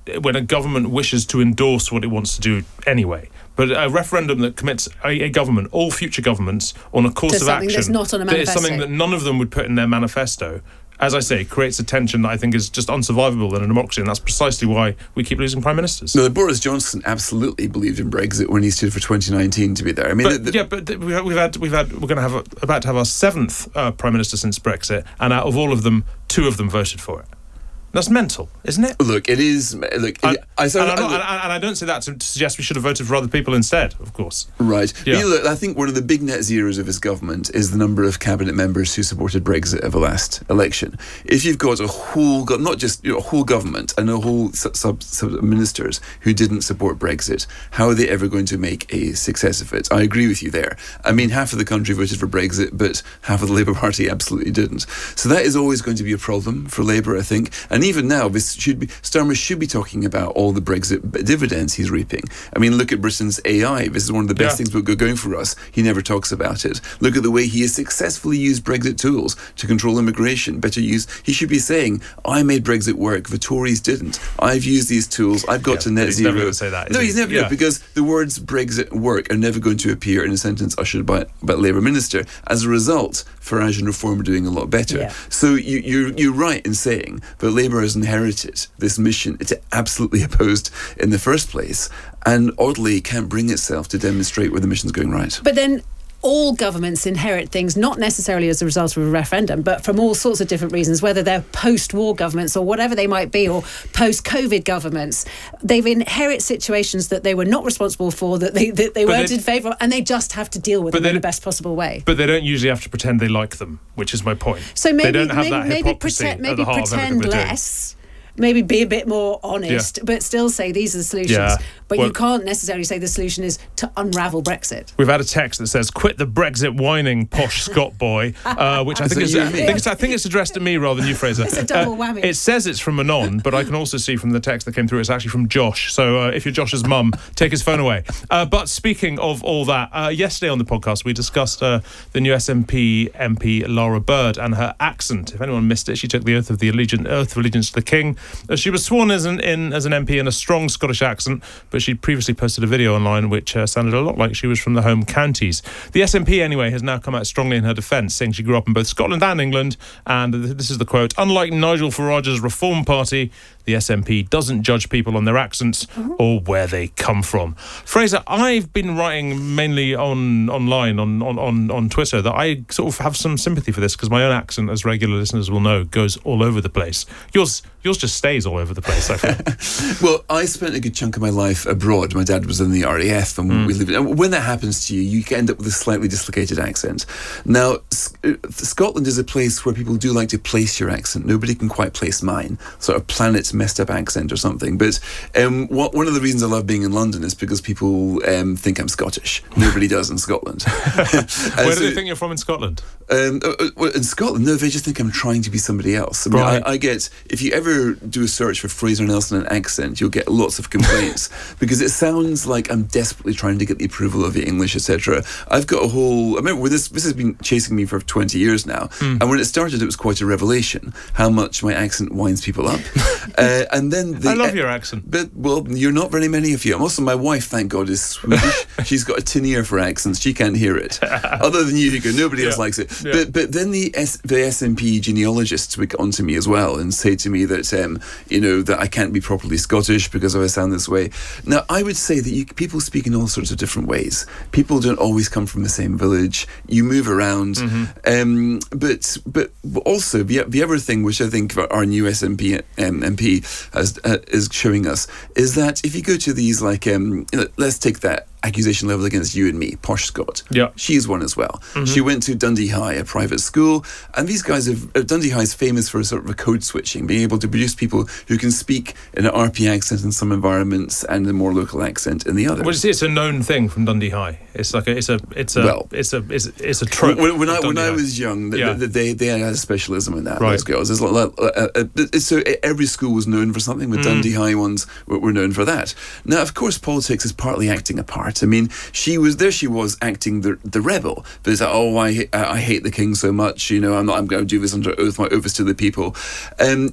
when a government wishes to endorse what it wants to do anyway. But a referendum that commits a, a government, all future governments, on a course To of something action that's not on a that is something manifesto. that none of them would put in their manifesto, as I say, creates a tension that I think is just unsurvivable in a democracy, and that's precisely why we keep losing prime ministers. No, Boris Johnson absolutely believed in Brexit when he stood for twenty nineteen to be there. I mean, but, the, the, yeah, but th- we've we've had we've had we're going to have a, about to have our seventh uh, prime minister since Brexit, and out of all of them, two of them voted for it. That's mental, isn't it? Look, it is. Look, I, I, so, and, I'm not, I, and, I, and I don't say that to suggest we should have voted for other people instead, of course. Right. Yeah. But you look, I think one of the big net zeros of his government is the number of cabinet members who supported Brexit at the last election. If you've got a whole, go- not just you know, a whole government and a whole sub, sub, sub ministers who didn't support Brexit, how are they ever going to make a success of it? I agree with you there. I mean, half of the country voted for Brexit, but half of the Labour Party absolutely didn't. So that is always going to be a problem for Labour, I think. And even now, this should be Starmer should be talking about all the Brexit b- dividends he's reaping. I mean, look at Britain's A I. This is one of the best Yeah. things we've got going for us. He never talks about it. Look at the way he has successfully used Brexit tools to control immigration. Better use. He should be saying, "I made Brexit work. The Tories didn't. I've used these tools. I've got Yeah, to but net he's zero." never going to say that, is No, he? he's never Yeah. because the words Brexit work are never going to appear in a sentence ushered by by a Labour minister. As a result, Farage and Reform are doing a lot better. Yeah. So you, you're you're right in saying that Labour has inherited this mission it's absolutely opposed in the first place, and oddly can't bring itself to demonstrate where the mission's going right. But then all governments inherit things not necessarily as a result of a referendum, but from all sorts of different reasons, whether they're post-war governments or whatever they might be, or post-COVID governments. They inherit situations that they were not responsible for, that they that they But weren't they- in favour of, and they just have to deal with But them in they- the best possible way. But they don't usually have to pretend they like them, which is my point. So maybe they don't have maybe, that maybe hypocrisy pretend, at maybe the heart of everything pretend they're doing. less. Maybe be a bit more honest, Yeah. but still say these are the solutions. Yeah. But Well- you can't necessarily say the solution is to unravel Brexit. We've had a text that says, "Quit the Brexit whining, posh Scot boy," uh, which I Is think that is you I and me? think, it's, I think it's addressed to me rather than you, Fraser. It's a double Uh, whammy. It says it's from Manon, but I can also see from the text that came through it's actually from Josh. So uh, if you're Josh's mum, take his phone away. Uh, but speaking of all that, uh, yesterday on the podcast we discussed uh, the new S N P M P Laura Bird and her accent. If anyone missed it, she took the oath of the allegiance, oath of allegiance to the King. Uh, she was sworn as an in as an M P in a strong Scottish accent, but she'd previously posted a video online which uh, sounded a lot like she was from the home counties. The S N P, anyway, has now come out strongly in her defence, saying she grew up in both Scotland and England, and th- this is the quote: "Unlike Nigel Farage's Reform Party, the S N P doesn't judge people on their accents or where they come from." Fraser, I've been writing mainly on online, on, on, on, on Twitter, that I sort of have some sympathy for this because my own accent, as regular listeners will know, goes all over the place. Yours yours just stays all over the place, I feel. Well, I spent a good chunk of my life abroad. My dad was in the R A F, and Mm. we lived. And when that happens to you, you end up with a slightly dislocated accent. Now, S- uh, Scotland is a place where people do like to place your accent. Nobody can quite place mine, sort of planet's messed up accent or something. But um, what, one of the reasons I love being in London is because people um, think I'm Scottish. Nobody does in Scotland. Where do they think you're from in Scotland? Um, uh, uh, well, in Scotland, no, they just think I'm trying to be somebody else. I mean, Right. I, I get, if you ever do a search for Fraser Nelson and accent, you'll get lots of complaints because it sounds like I'm desperately trying to get the approval of the English, et cetera. I've got a whole, I remember when this, this has been chasing me for twenty years now, Mm. and when it started, it was quite a revelation how much my accent winds people up. uh, and then the, I love your accent. But, well, you're not very many of you. And also, my wife, thank God, is Swedish. She's got a tin ear for accents. She can't hear it. Other than you, Hugo, nobody else Yeah. likes it. Yeah. But but then the S, the S N P genealogists would get onto me as well and say to me that um, you know that I can't be properly Scottish because I sound this way. Now, I would say that you, people speak in all sorts of different ways. People don't always come from the same village. You move around. Mm-hmm. Um, but but also the, the other thing which I think our new S N P um, M P has, uh, is showing us is that if you go to these like um, let's take that accusation level against you and me, Posh Scott. Yeah. She's one as well. Mhm. She went to Dundee High, a private school, and these guys have, uh, Dundee High is famous for sort of a code switching, being able to produce people who can speak in an R P accent in some environments and a more local accent in the others. Well, it's, it's a known thing from Dundee High. It's like a, it's a, it's a, Well, it's a, it's a, it's a trope. When, when I of when Dundee I High. was young, th- Yeah. th- they they had a specialism in that. Right. Those girls. There's a lot, uh, uh, uh, so every school was known for something. The Mm. Dundee High ones were, were known for that. Now, of course, politics is partly acting a part. I mean, she was there. She was acting the the rebel. There's like, oh, I I hate the king so much. You know, I'm not. I'm going to do this under oath. My oath is to the people. Um,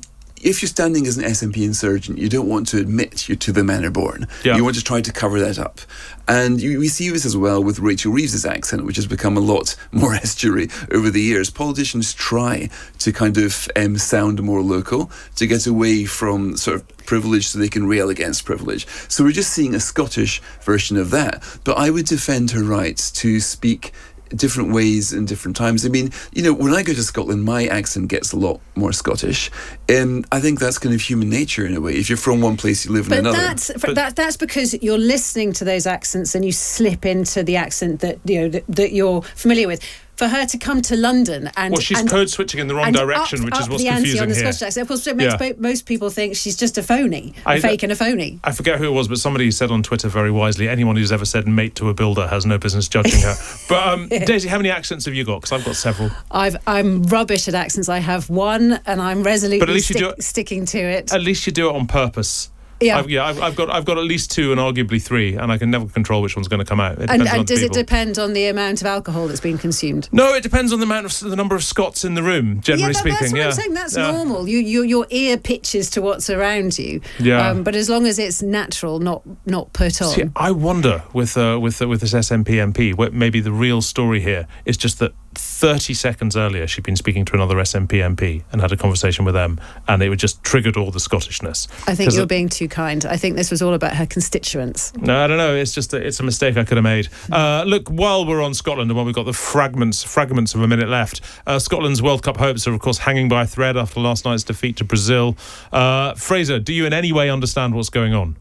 if you're standing as an S N P insurgent, you don't want to admit you're to the manner born. Yeah. You want to try to cover that up. And you, we see this as well with Rachel Reeves' accent, which has become a lot more estuary over the years. Politicians try to kind of um, sound more local, to get away from sort of privilege so they can rail against privilege. So we're just seeing a Scottish version of that. But I would defend her right to speak different ways in different times. I mean, you know, when I go to Scotland, my accent gets a lot more Scottish. And I think that's kind of human nature in a way. If you're from one place, you live in but another. That's, but that, that's because you're listening to those accents and you slip into the accent that, you know, that, that you're familiar with. For her to come to London and... Well, she's and, code switching in the wrong direction, up, which is up what's the ante confusing on the here. Scottish accent. Of course, it makes Yeah. most people think she's just a phony, a I- fake and a phony. I forget who it was, but somebody said on Twitter very wisely, anyone who's ever said mate to a builder has no business judging her. But um, Daisy, how many accents have you got? Because I've got several. I've, I'm rubbish at accents. I have one, and I'm resolutely But at least you stick, do it- sticking to it. At least you do it on purpose. Yeah. I've, yeah, I've, I've got I've got at least two and arguably three, and I can never control which one's going to come out. It And, depends on and other does it people. depend on the amount of alcohol that's been consumed? No, it depends on the amount of the number of Scots in the room. Generally yeah, that, speaking, that's what yeah. I'm saying. That's Yeah. normal. You, you, your ear pitches to what's around you. Yeah. Um, but as long as it's natural, not not put on. See, I wonder with uh, with uh, with this S N P M P, what maybe the real story here is just that thirty seconds earlier she'd been speaking to another S N P M P and had a conversation with them, and it would just triggered all the Scottishness. I think 'Cause you're it- being too kind. I think this was all about her constituents. No, I don't know. It's just a, it's a mistake I could have made. Uh, look, while we're on Scotland and while we've got the fragments fragments of a minute left, uh, Scotland's World Cup hopes are, of course, hanging by a thread after last night's defeat to Brazil. Uh, Fraser, do you in any way understand what's going on?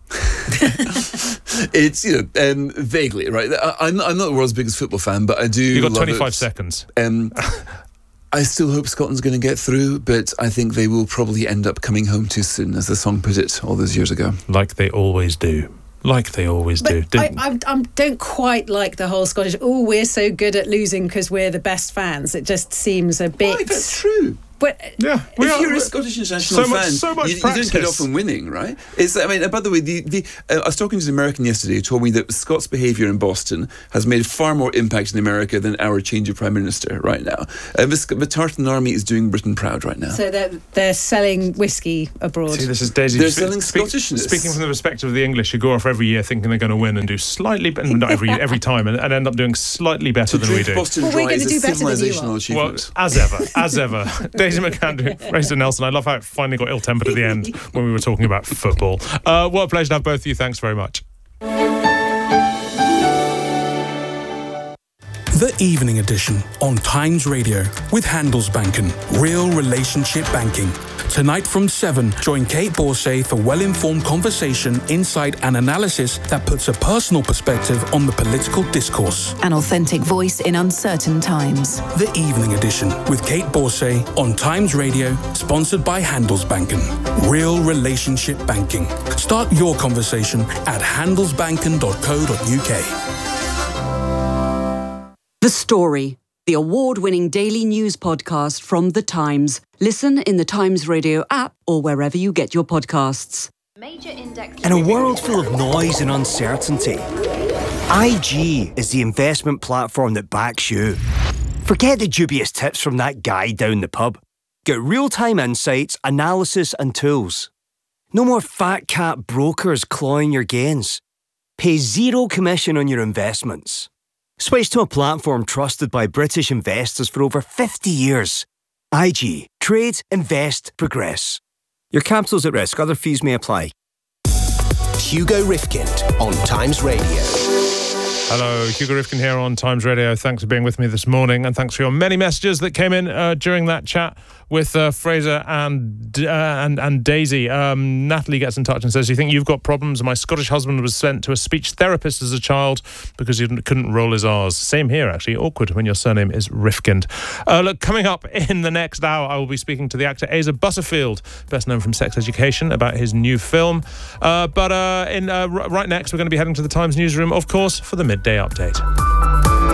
It's, you know, um, vaguely, right? I, I'm, I'm not the world's biggest football fan, but I do. You've got love twenty-five it. seconds. Um, I still hope Scotland's going to get through, but I think they will probably end up coming home too soon, as the song put it all those years ago. Like they always do. Like they always do. But I, I, I don't quite like the whole Scottish, oh, we're so good at losing because we're the best fans. It just seems a bit... Why, that's true. But yeah, if you're a Scottish international so much- fan, so much you, you don't practice. get off on winning, right? It's, I mean, uh, by the way, the, the uh, I was talking to an American yesterday who told me that Scots' behaviour in Boston has made far more impact in America than our change of prime minister right now. Uh, the, the Tartan Army is doing Britain proud right now. So they're, they're selling whiskey abroad. See, this is Daisy. They're Spe- selling speak- Scottishness. Speaking from the perspective of the English, who go off every year thinking they're going to win and do slightly better, not every every time, and, and end up doing slightly better To than we drink do. Boston Well, we're Dry gonna is a do better than you civilizational are. achievement. Well, as ever, as ever. Daisy McAndrew, Fraser Nelson. I love how it finally got ill-tempered at the end when we were talking about football. Uh, what a pleasure to have both of you. Thanks very much. The Evening Edition on Times Radio with Handelsbanken, real relationship banking. Tonight from seven, join Kate Borsay for well-informed conversation, insight and analysis that puts a personal perspective on the political discourse. An authentic voice in uncertain times. The Evening Edition with Kate Borsay on Times Radio, sponsored by Handelsbanken. Real relationship banking. Start your conversation at handelsbanken dot co dot uk. The Story, the award-winning daily news podcast from The Times. Listen in the Times Radio app or wherever you get your podcasts. In a world full of noise and uncertainty, I G is the investment platform that backs you. Forget the dubious tips from that guy down the pub. Get real-time insights, analysis and tools. No more fat cat brokers clawing your gains. Pay zero commission on your investments. Switch to a platform trusted by British investors for over fifty years. I G. Trade, invest, progress. Your capital's at risk. Other fees may apply. Hugo Rifkind on Times Radio. Hello, Hugo Rifkin here on Times Radio. Thanks for being with me this morning, and thanks for your many messages that came in uh, during that chat with uh, Fraser and uh, and and Daisy. Um, Natalie gets in touch and says, "You think you've got problems? My Scottish husband was sent to a speech therapist as a child because he couldn't roll his R's." Same here, actually. Awkward when your surname is Rifkind. Uh, look, coming up in the next hour, I will be speaking to the actor Asa Butterfield, best known from Sex Education, about his new film. Uh, but uh, in uh, r- right next, we're going to be heading to the Times newsroom, of course, for the midday update.